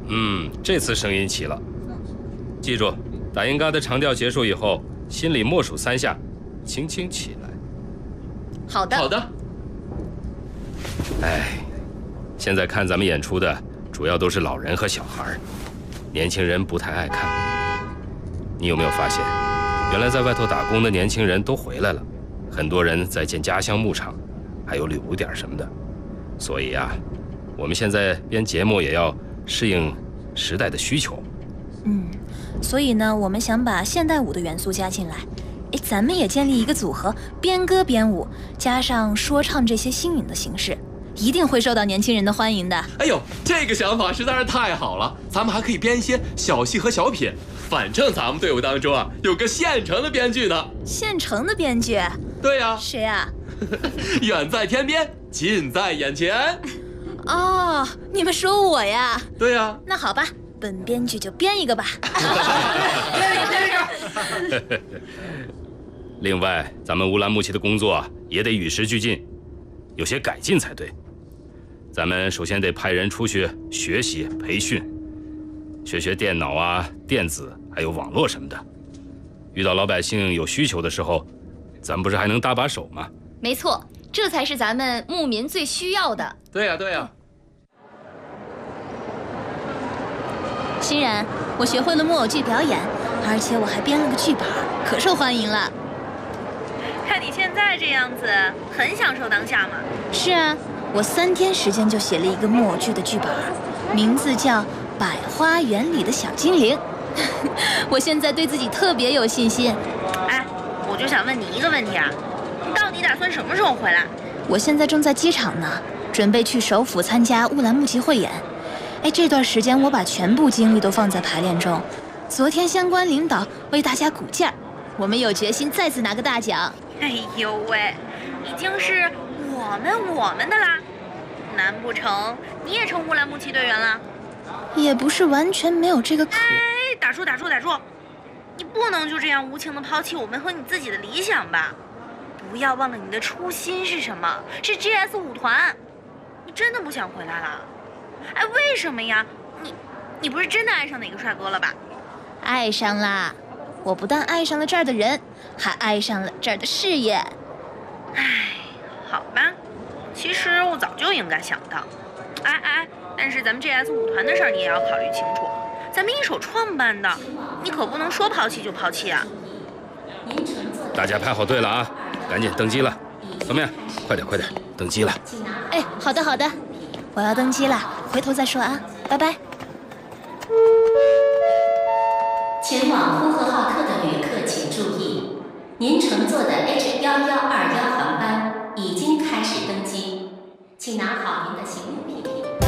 这次声音齐了。记住，打应嘎的长调结束以后，心里默数3下，轻轻起来。 好的。 好的。 哎，现在看咱们演出的主要都是老人和小孩，年轻人不太爱看。你有没有发现，原来在外头打工的年轻人都回来了，很多人在建家乡牧场，还有旅游点什么的。所以啊，我们现在编节目也要适应时代的需求。 所以呢，我们想把现代舞的元素加进来。咱们也建立一个组合，编歌编舞，加上说唱这些新颖的形式，一定会受到年轻人的欢迎的。 哎呦，这个想法实在是太好了！咱们还可以编一些小戏和小品，反正咱们队伍当中啊有个现成的编剧呢。 现成的编剧？ 对呀。 谁啊？ 远在天边，近在眼前。 哦，你们说我呀？ 对呀。 那好吧，本编剧就编一个吧。 编一个。 另外，咱们乌兰牧骑的工作也得与时俱进，有些改进才对。咱们首先得派人出去学习培训，学电脑啊、电子还有网络什么的。遇到老百姓有需求的时候，咱们不是还能搭把手吗？ 没错，这才是咱们牧民最需要的。 对呀，对呀。 欣然，我学会了木偶剧表演，而且我还编了个剧本，可受欢迎了。 看你现在这样子，很享受当下嘛。 是啊，我3天时间就写了一个木偶剧的剧本，名字叫《百花园里的小精灵》。我现在对自己特别有信心。 哎，我就想问你一个问题啊，你到底打算什么时候回来？ 我现在正在机场呢，准备去首府参加乌兰牧骑汇演。这段时间我把全部精力都放在排练中。昨天相关领导为大家鼓劲儿，我们有决心再次拿个大奖。 哎呦喂，已经是我们的啦，难不成你也成乌兰牧骑队员了？ 也不是完全没有这个可。 打住！你不能就这样无情地抛弃我们和你自己的理想吧？不要忘了你的初心是什么？是 GS 舞团。你真的不想回来了？为什么呀？你不是真的爱上哪个帅哥了吧？ 爱上啦！我不但爱上了这儿的人，还爱上了这儿的事业。 好吧，其实我早就应该想到。但是咱们 GS 舞团的事儿你也要考虑清楚，咱们一手创办的，你可不能说抛弃就抛弃啊！ 大家排好队了啊，赶紧登机了。怎么样？快点，登机了。 好的，我要登机了，回头再说啊，拜拜。 前往呼和浩特的旅客请注意，您乘坐的 H1121航班已经开始登机，请拿好您的行李品。